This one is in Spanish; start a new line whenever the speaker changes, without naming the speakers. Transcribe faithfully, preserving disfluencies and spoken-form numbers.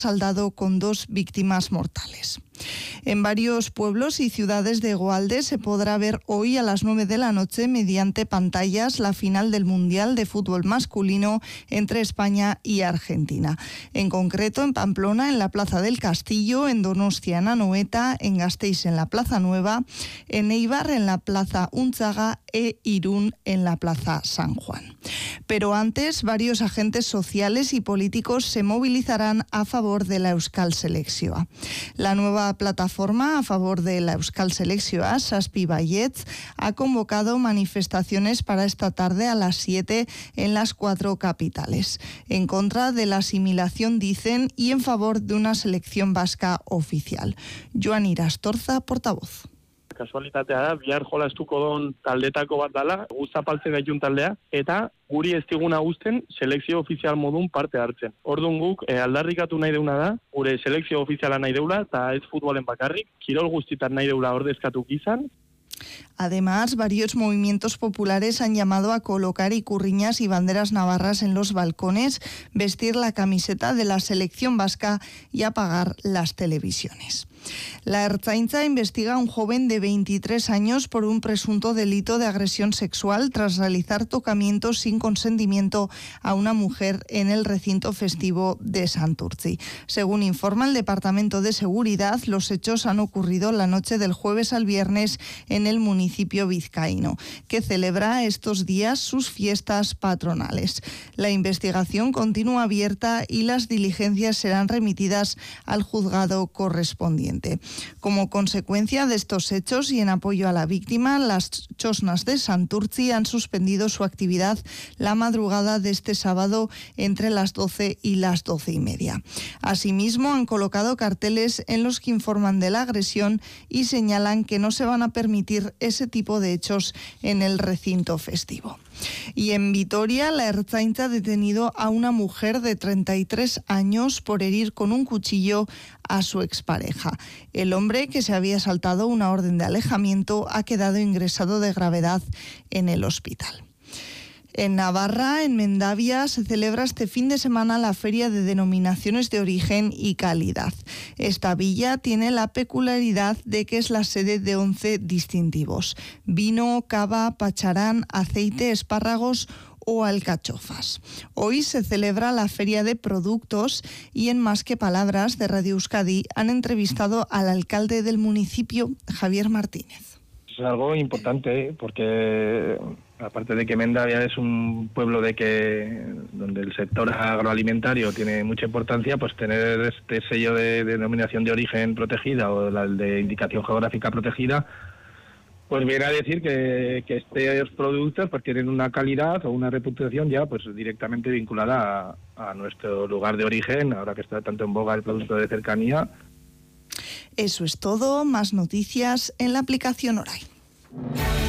saldado con dos víctimas mortales. En varios pueblos y ciudades de Egoalde se podrá ver hoy a las nueve de la noche mediante pantallas la final del Mundial de Fútbol Masculino entre España y Argentina. En concreto, en Pamplona, en la Plaza del Castillo, en Donostia, en Anoeta, en Gasteiz, en la Plaza Nueva, en Eibar, en la Plaza Unzaga e Irún, en la Plaza San Juan. Pero antes, varios agentes sociales y políticos se movilizarán a favor de la Euskal Selekzioa. La nueva plataforma a favor de la Euskal Selekzioa, Zazpi Baietz, ha convocado manifestaciones para esta tarde a las siete en las cuatro capitales, en contra de la asimilación, dicen, y en favor de una selección vasca oficial. Joan Irastorza, portavoz.
Kasualitatea da, bihar jolastuko don taldetako bat dala, guztapaltzen gaitun taldea, eta guri ez diguna uzten selekzio ofizial modun parte hartzen. Orduan guk eh, aldarrikatu nahi deuna da, gure selekzio ofiziala nahi deula, eta ez futbolen bakarrik, kirol guztitan nahi deula ordezkatu izan.
Además, varios movimientos populares han llamado a colocar icurriñas y banderas navarras en los balcones, vestir la camiseta de la selección vasca y apagar las televisiones. La Ertzaintza investiga a un joven de veintitrés años por un presunto delito de agresión sexual tras realizar tocamientos sin consentimiento a una mujer en el recinto festivo de Santurtzi. Según informa el Departamento de Seguridad, los hechos han ocurrido la noche del jueves al viernes en el municipio vizcaíno, que celebra estos días sus fiestas patronales. La investigación continúa abierta y las diligencias serán remitidas al juzgado correspondiente. Como consecuencia de estos hechos y en apoyo a la víctima, las chosnas de Santurtzi han suspendido su actividad la madrugada de este sábado entre las doce y las doce y media. Asimismo, han colocado carteles en los que informan de la agresión y señalan que no se van a permitir ese tipo de hechos en el recinto festivo. Y en Vitoria, la Ertzaintza ha detenido a una mujer de treinta y tres años por herir con un cuchillo a su expareja. El hombre, que se había saltado una orden de alejamiento, ha quedado ingresado de gravedad en el hospital. En Navarra, en Mendavia, se celebra este fin de semana la Feria de Denominaciones de Origen y Calidad. Esta villa tiene la peculiaridad de que es la sede de once distintivos: vino, cava, pacharán, aceite, espárragos o alcachofas. Hoy se celebra la Feria de Productos y en Más que Palabras de Radio Euskadi han entrevistado al alcalde del municipio, Javier Martínez.
Es algo importante porque, aparte de que Mendavia es un pueblo de que donde el sector agroalimentario tiene mucha importancia, pues tener este sello de, de denominación de origen protegida o la de indicación geográfica protegida, pues viene a decir que, que estos productos pues tienen una calidad o una reputación ya pues directamente vinculada a, a nuestro lugar de origen, ahora que está tanto en boga el producto de cercanía.
Eso es todo, más noticias en la aplicación Orai.